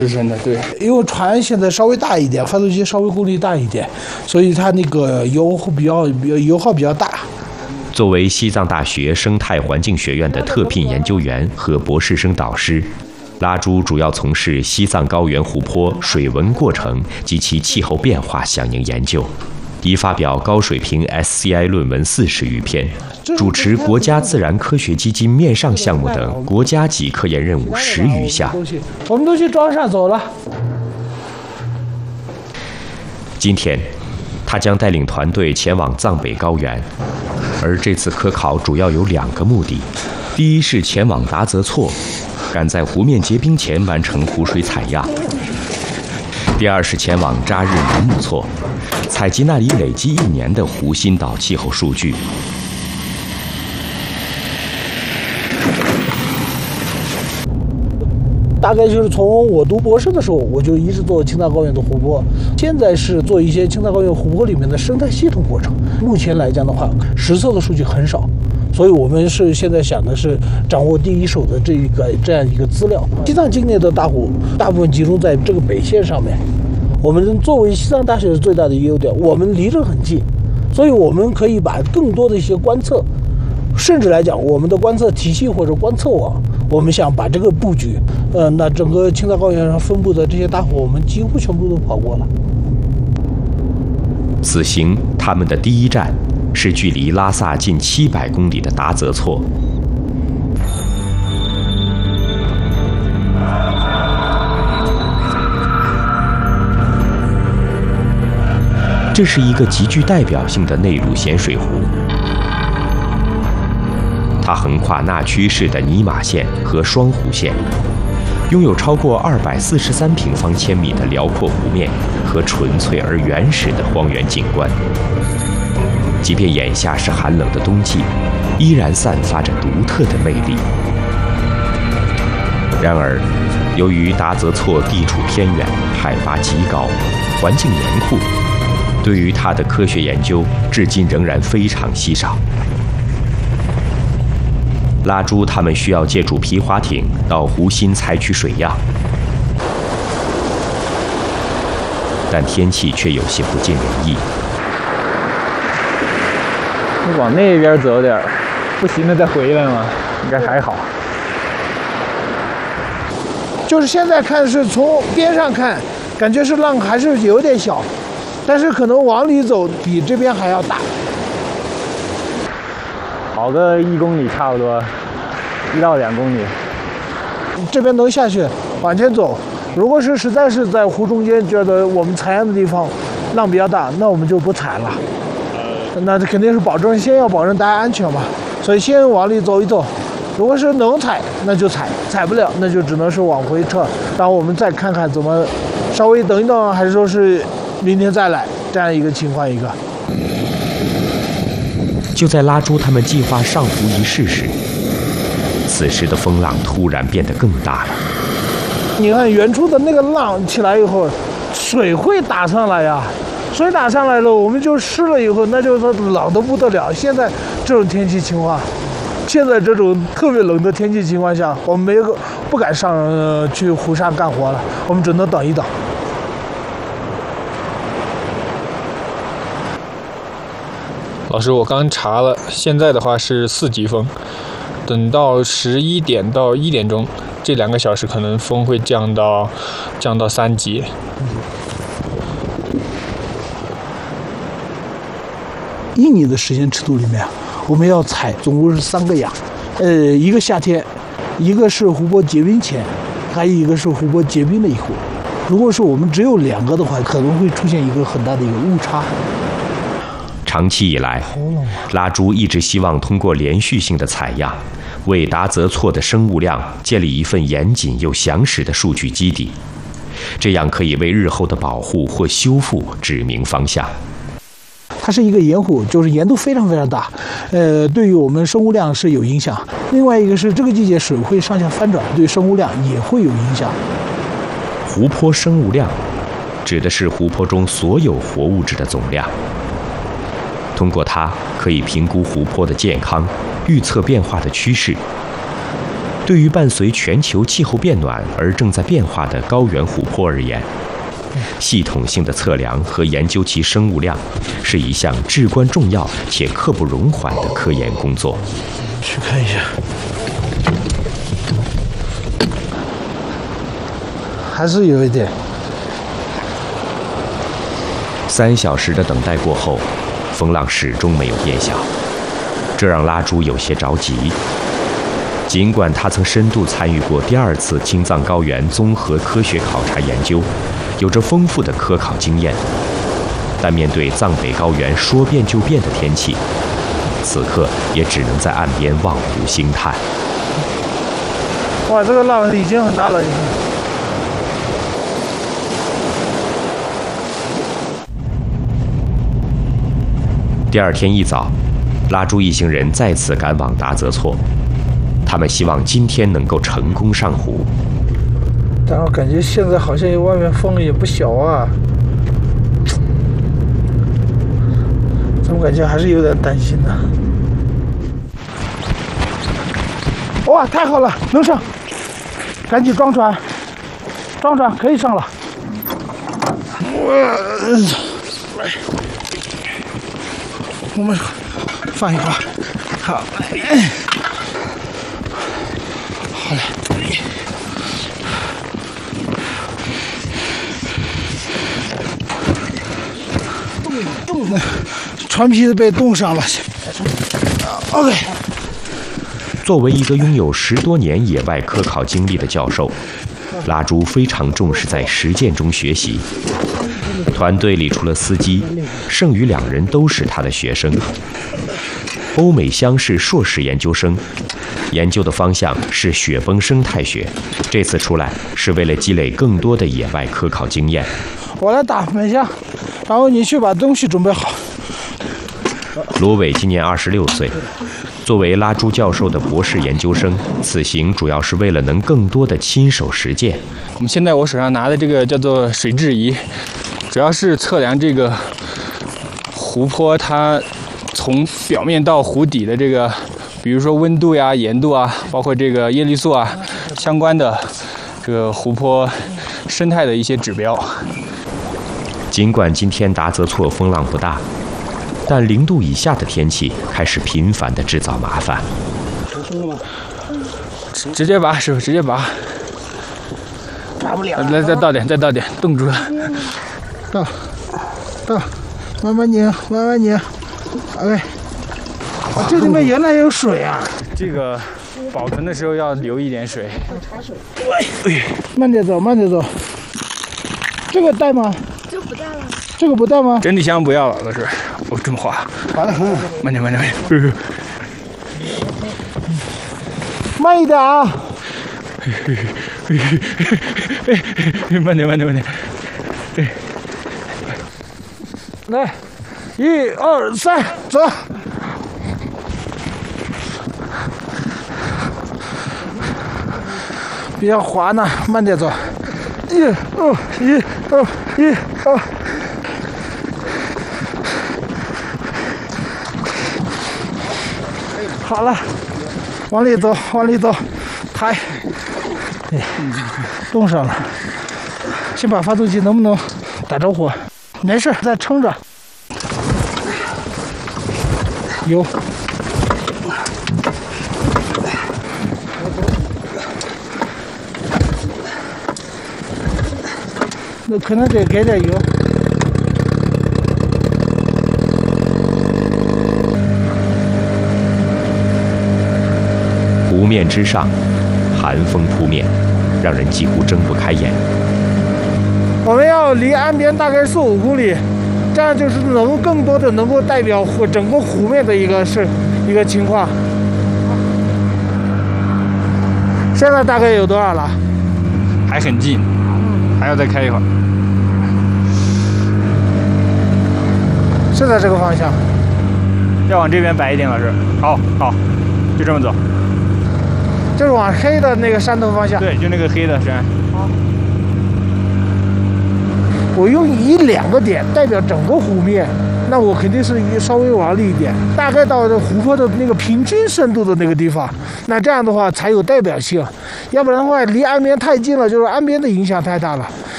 直升的，对，因为船现在稍微大一点，发动机稍微功率大一点，所以它那个油耗比较大。 作为西藏大学生态环境学院的特聘研究员和博士生导师，拉朱主要从事西藏高原湖泊水文过程及其气候变化响应研究，已发表高水平 SCI 论文40余篇，主持国家自然科学基金面上项目等国家级科研任务10余项。 我们都去庄上走了。 今天，他将带领团队前往藏北高原，而这次科考主要有2个目的：第一是前往达泽措，赶在湖面结冰前完成湖水采样；第二是前往扎日南木措，采集那里累积1年的湖心岛气候数据。 大概就是从我读博士的时候，我就一直做青藏高原的湖泊，现在是做一些青藏高原湖泊里面的生态系统过程。目前来讲的话，实测的数据很少，所以我们是现在想的是掌握第一手的这样一个资料。西藏境内的大湖大部分集中在这个北线上面。我们作为西藏大学最大的优点，我们离着很近，所以我们可以把更多的一些观测，甚至来讲我们的观测体系或者观测网，我们想把这个布局，那整个青藏高原上分布的这些大湖，我们几乎全部都跑过了。 此行他们的第一站是距离拉萨近700公里的达泽措。这是一个极具代表性的内陆咸水湖，它横跨纳曲市的尼玛县和双湖县，拥有超过243平方千米的辽阔湖面和纯粹而原始的荒原景观。即便眼下是寒冷的冬季，依然散发着独特的魅力。然而，由于达泽措地处偏远，海拔极高，环境严酷，对于它的科学研究至今仍然非常稀少。拉朱他们需要借助皮划艇到湖心采取水样，但天气却有些不尽人意。 你往那边走点儿，不行了再回来嘛，应该还好。 就是现在看是从边上看，感觉是浪还是有点小，但是可能往里走比这边还要大。 跑个1公里差不多，1到2公里。 这边能下去往前走，如果是实在是在湖中间觉得我们采样的地方浪比较大，那我们就不采了。那肯定是先要保证大家安全嘛，所以先往里走一走。如果是能采，那就采；采不了，那就只能是往回撤。然后我们再看看怎么稍微等一等，还是说是明天再来，这样一个情况一个。 就在拉朱他们计划上湖一试时，此时的风浪突然变得更大了。 你看远处的那个浪起来以后，水会打上来呀，水打上来了，我们就湿了以后，那就是冷得不得了。现在这种天气情况，现在这种特别冷的天气情况下，我们不敢上去湖上干活了，我们只能等一等。 老师，我刚查了，现在的话是4级风，等到11点到1点钟，这2个小时可能风会降到3级。 1年的时间尺度里面，我们要采总共是3个样，一个夏天，一个是湖泊结冰前，还有一个是湖泊结冰了以后。如果是我们只有2个的话，可能会出现一个很大的一个误差。 长期以来，拉朱一直希望通过连续性的采样，为达泽措的生物量建立一份严谨又详实的数据基底，这样可以为日后的保护或修复指明方向。 它是一个盐湖，就是盐度非常非常大，对于我们生物量是有影响。另外一个是这个季节水会上下翻转，对生物量也会有影响。 湖泊生物量指的是湖泊中所有活物质的总量。通过它可以评估湖泊的健康，预测变化的趋势。 对于伴随全球气候变暖而正在变化的高原湖泊而言，系统性的测量和研究其生物量，是一项至关重要且刻不容缓的科研工作。 去看一下，还是有一点。 3小时的等待过后，风浪始终没有变小，这让拉朱有些着急。尽管他曾深度参与过第2次青藏高原综合科学考察研究，有着丰富的科考经验，但面对藏北高原说变就变的天气，此刻也只能在岸边望湖兴叹。 哇，这个浪已经很大了，已经。 第2天一早，拉朱一行人再次赶往达泽措，他们希望今天能够成功上湖。 但我感觉现在好像外面风也不小啊，怎么感觉还是有点担心呢？哇，太好了，能上，赶紧装船，装船可以上了。我们放一会儿，好，好嘞。冻的，船皮子被冻上了。OK。 作为一个拥有10多年野外科考经历的教授，拉朱非常重视在实践中学习。团队里除了司机，剩余2人都是他的学生。欧美乡是硕士研究生，研究的方向是雪崩生态学。这次出来是为了积累更多的野外科考经验。 我来打门香，然后你去把东西准备好。 罗伟今年26岁，作为拉朱教授的博士研究生，此行主要是为了能更多的亲手实践。 我们现在我手上拿的这个叫做水质仪，主要是测量这个湖泊它从表面到湖底的这个，比如说温度呀、盐度啊，包括这个叶绿素啊相关的这个湖泊生态的一些指标。 尽管今天达泽措风浪不大，但0度以下的天气开始频繁地制造麻烦。 直接拔，师傅，直接拔。 拔不了。 来，再倒点，再倒点，冻住了。 倒，慢慢拧，慢慢拧。OK。这里面原来有水啊！ 这个保存的时候要留一点水。 慢点走，慢点走。这个带吗？ 这不带了。 这个不带吗？ 整体箱不要了，老师。哦，这么滑。 滑得很。 慢点，慢点， 慢一点啊！ 慢点，慢点，慢点。 来，1、2、3，走。比较滑呢，慢点走。1、2、1、2。好了，往里走，往里走，抬。冻上了，先把发动机能不能打着火？没事，再撑着。油。那可能得给点油。 湖面之上，寒风扑面，让人几乎睁不开眼。 我们要离岸边大概4-5公里，这样就是更多的能够代表整个湖面的一个情况。现在大概有多少了？ 还很近，还要再开一会儿。 是在这个方向。 要往这边摆一点，老师。好，就这么走。 就是往黑的那个山头方向。 对，就那个黑的山。 好。我用1-2个点代表整个湖面， 那我肯定是稍微往里一点，大概到湖泊的那个平均深度的那个地方，那这样的话才有代表性。要不然的话，离岸边太近了，就是岸边的影响太大了。